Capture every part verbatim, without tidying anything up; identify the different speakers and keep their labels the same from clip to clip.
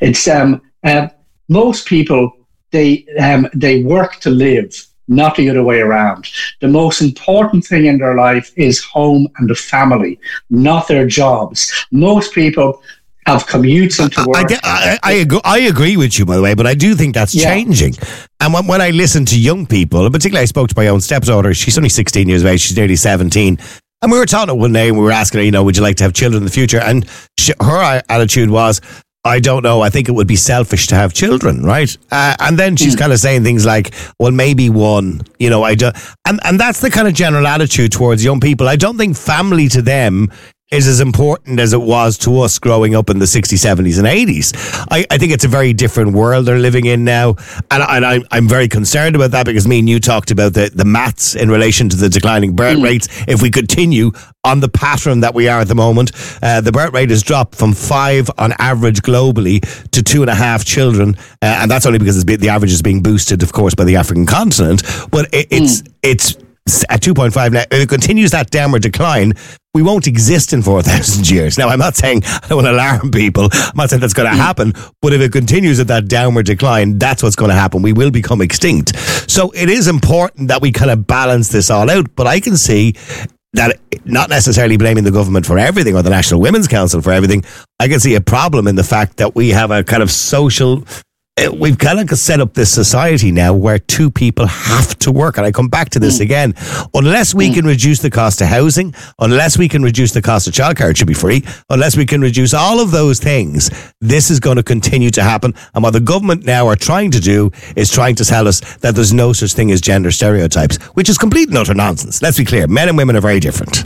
Speaker 1: It's um, uh, most people, they um, they work to live, not the other way around. The most important thing in their life is home and the family, not their jobs. Most people have commutes into work.
Speaker 2: I, I, I, agree, I agree with you, by the way, but I do think that's yeah. changing. And when, when I listen to young people, and particularly I spoke to my own stepdaughter, she's only sixteen years of age, she's nearly seventeen, and we were talking her one day and we were asking her, you know, would you like to have children in the future? And she, her attitude was, I don't know, I think it would be selfish to have children, right? Uh, and then she's mm. kind of saying things like, well, maybe one, you know, I don't. And, and that's the kind of general attitude towards young people. I don't think family to them is as important as it was to us growing up in the sixties, seventies and eighties. I, I think it's a very different world they're living in now. And, and I, I'm very concerned about that because me and you talked about the, the maths in relation to the declining birth mm. rates. If we continue on the pattern that we are at the moment, uh, the birth rate has dropped from five on average globally to two and a half children. Uh, and that's only because it's, the average is being boosted, of course, by the African continent. But it, it's mm. it's at two point five now. If it continues that downward decline, we won't exist in four thousand years. Now, I'm not saying I don't want to alarm people. I'm not saying that's going to happen. But if it continues at that downward decline, that's what's going to happen. We will become extinct. So it is important that we kind of balance this all out. But I can see that, not necessarily blaming the government for everything or the National Women's Council for everything, I can see a problem in the fact that we have a kind of social... We've kind of set up this society now where two people have to work. And I come back to this mm. again. Unless we mm. can reduce the cost of housing, unless we can reduce the cost of childcare, it should be free, unless we can reduce all of those things, this is going to continue to happen. And what the government now are trying to do is trying to tell us that there's no such thing as gender stereotypes, which is complete and utter nonsense. Let's be clear. Men and women are very different.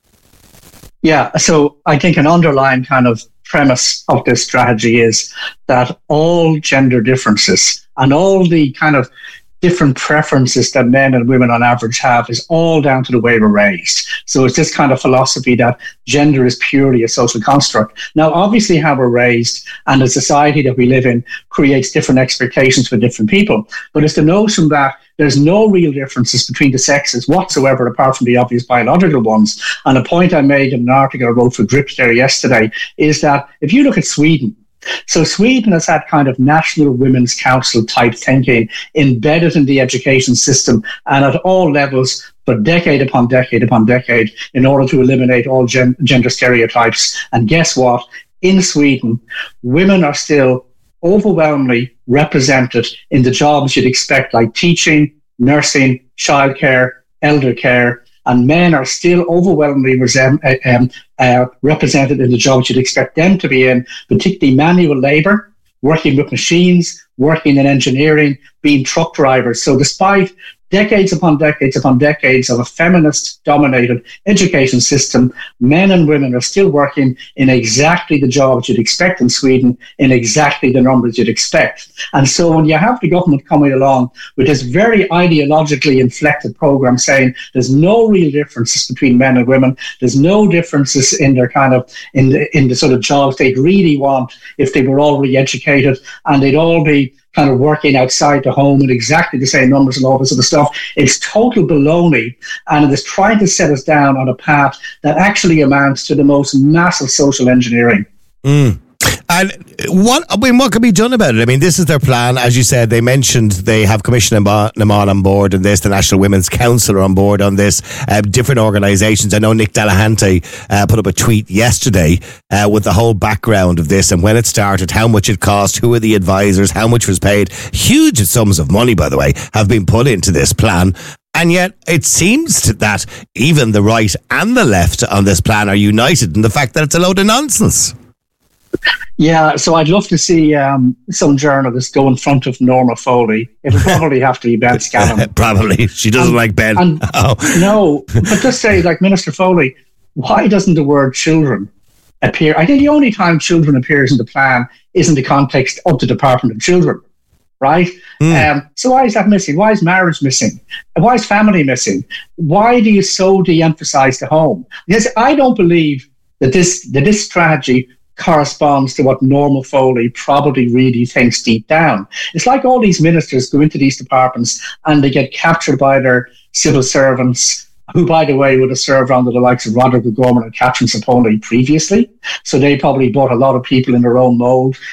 Speaker 1: Yeah, so I think an underlying kind of premise of this strategy is that all gender differences and all the kind of different preferences that men and women on average have is all down to the way we're raised. So it's this kind of philosophy that gender is purely a social construct. Now, obviously how we're raised and the society that we live in creates different expectations for different people. But it's the notion that there's no real differences between the sexes whatsoever, apart from the obvious biological ones. And a point I made in an article I wrote for Drips there yesterday is that if you look at Sweden, so Sweden has had kind of National Women's Council type thinking embedded in the education system and at all levels for decade upon decade upon decade in order to eliminate all gen- gender stereotypes. And guess what? In Sweden, women are still overwhelmingly represented in the jobs you'd expect, like teaching, nursing, childcare, elder care, and men are still overwhelmingly resem- um, uh, represented in the jobs you'd expect them to be in, particularly manual labour, working with machines, working in engineering, being truck drivers. So despite decades upon decades upon decades of a feminist-dominated education system, men and women are still working in exactly the jobs you'd expect in Sweden, in exactly the numbers you'd expect. And so when you have the government coming along with this very ideologically inflected program saying there's no real differences between men and women, there's no differences in their kind of, in the, in the sort of jobs they'd really want if they were all re-educated, and they'd all be kind of working outside the home in exactly the same numbers and all this other stuff. It's total baloney, and it is trying to set us down on a path that actually amounts to the most massive social engineering.
Speaker 2: Mm. And what I mean, what can be done about it? I mean, this is their plan. As you said, they mentioned they have Commissioner Naman on board on this, the National Women's Council are on board on this, uh, different organisations. I know Nick Delahanty uh, put up a tweet yesterday uh, with the whole background of this and when it started, how much it cost, who are the advisors, how much was paid. Huge sums of money, by the way, have been put into this plan. And yet it seems to that even the right and the left on this plan are united in the fact that it's a load of nonsense.
Speaker 1: Yeah, so I'd love to see um, some journalists go in front of Norma Foley. It'll probably have to be Ben Scallon.
Speaker 2: Probably. She doesn't and, like Ben.
Speaker 1: And
Speaker 2: oh.
Speaker 1: No, but just say, like, Minister Foley, why doesn't the word children appear? I think the only time children appears in the plan is in the context of the Department of Children, right? Mm. Um, so why is that missing? Why is marriage missing? Why is family missing? Why do you so de-emphasize the home? Because I don't believe that this that this strategy corresponds to what Norma Foley probably really thinks deep down. It's like all these ministers go into these departments and they get captured by their civil servants, who, by the way, would have served under the likes of Roderick O'Gorman and Catherine Sapone previously. So they probably brought a lot of people in their own mould